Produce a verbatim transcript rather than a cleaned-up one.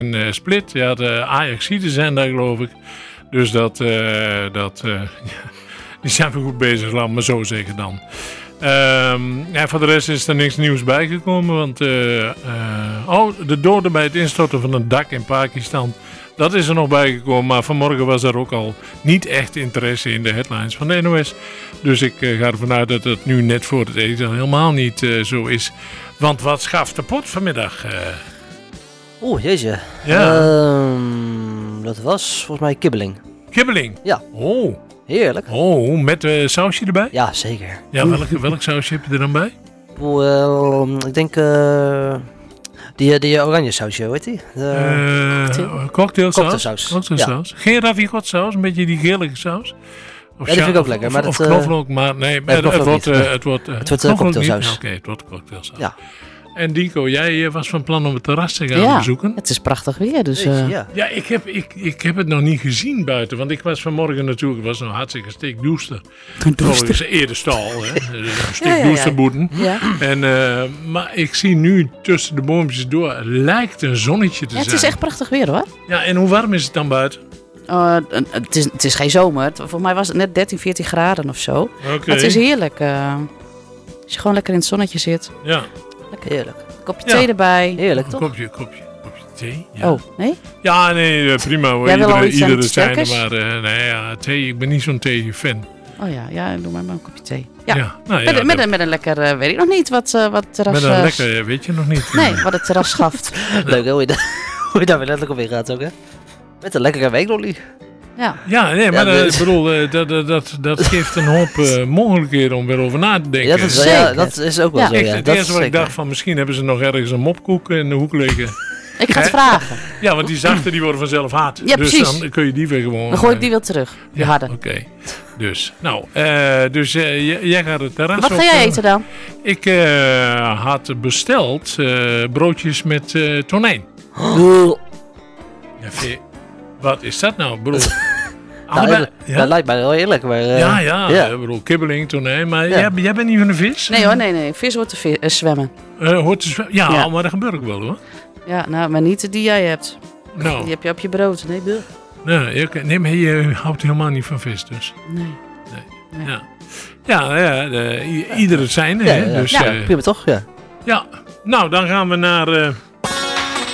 in uh, Split. Ja, de Ajaxiden zijn daar, geloof ik. Dus dat, uh, dat uh, ja, die zijn we goed bezig, laat maar zo zeggen dan. Um, ja, voor de rest is er niks nieuws bijgekomen. Want uh, uh, oh, de doden bij het instorten van een dak in Pakistan. Dat is er nog bijgekomen. Maar vanmorgen was er ook al niet echt interesse in de headlines van de N O S. Dus ik uh, ga ervan uit dat het nu net voor het eten helemaal niet uh, zo is. Want wat schaft de pot vanmiddag? Uh... Oeh, jeetje. Ja. Um, dat was volgens mij kibbeling. Kibbeling? Ja. Oh. Heerlijk. Oh, met uh, sausje erbij? Ja, zeker. Ja, welk, welk sausje heb je er dan bij? Well, ik denk uh, die, die oranje sausje, hoe heet die? De uh, cocktail? Cocktailsaus. Cocktailsaus. Cocktailsaus. Ja. Geen ravigot saus, een beetje die gele saus. Of ja, die vind ik ook lekker. Of, maar of dat, knoflook, maar nee, nee het, het, wordt, uh, het wordt... Uh, het wordt uh, cocktailsaus. Oké, okay, het wordt cocktailsaus. Ja. En Dico, jij was van plan om het terras te gaan ja, bezoeken. Het is prachtig weer, dus... Uh... Ja, ja ik, heb, ik, ik heb het nog niet gezien buiten. Want ik was vanmorgen natuurlijk... Het was nog hartstikke stikdoester. Volgens eerder stal, hè. Een stikdoesterboeten. Ja, ja, ja. En, uh, maar ik zie nu tussen de boompjes door... Het lijkt een zonnetje te ja, zijn. Het is echt prachtig weer, hoor. Ja, en hoe warm is het dan buiten? Uh, het, is, het is geen zomer. Voor mij was het net dertien, veertien graden of zo. Okay. Maar het is heerlijk. Uh, als je gewoon lekker in het zonnetje zit. Ja. Lekker heerlijk. Een kopje thee ja. erbij. Heerlijk, toch? Een kopje, kopje, kopje thee. Ja. Oh, nee? Ja, nee, prima hoor. Jij wil iedere al iets iedere zijn er, sterkers? maar uh, nee, ja, thee. Ik ben niet zo'n thee-fan. Oh ja, ja, doe maar, maar een kopje thee. Ja, ja, nou, ja met, met, een, met een lekker, uh, weet ik nog niet, wat, uh, wat terras... Met een uh, lekker, weet je nog niet. Nee, wat het terras schaft. Leuk, hoe je, da- hoe je daar weer letterlijk op in gaat ook, hè? Met een lekkere weeklolly. Ja. Ja, nee, maar ja, ik dus... bedoel, uh, dat, dat, dat, dat geeft een hoop uh, mogelijkheden om weer over na te denken. Ja, dat is, ja, dat is ook wel ja. zo, Echt, ja. het dat eerste wat ik dacht van, misschien hebben ze nog ergens een mopkoek in de hoek liggen. Ik ga het vragen. Ja, want die zachte die worden vanzelf hard. Ja, dus precies. dan kun je die weer gewoon... Dan gooi ik die weer terug. Die ja, harde. Oké. Okay. Dus, nou, uh, dus uh, j- jij gaat het terras Wat op. ga jij eten dan? Ik uh, had besteld uh, broodjes met uh, tonijn. Oh. Ja, vind je, wat is dat nou? Ik bedoel... Nou, allebei, ja? Dat lijkt mij wel eerlijk, maar... Uh, ja, ja, ja. Ik bedoel, kibbeling, tonijn, maar ja. jij, jij bent niet van de vis? Nee hoor, nee, nee. Vis hoort te vi- uh, zwemmen. Uh, hoort te zwemmen? Ja, ja, maar dat gebeurt ook wel hoor. Ja, nou, maar niet die jij hebt. Nou. Die heb je op je brood. Nee, buh. Nee, nee, maar je houdt helemaal niet van vis dus. Nee. Nee. nee. Ja, ja, ja de, i- ieder het zijn. Ja, hè? ja, ja. Dus, ja, uh, prima toch? Ja. Ja, nou dan gaan we naar... Uh,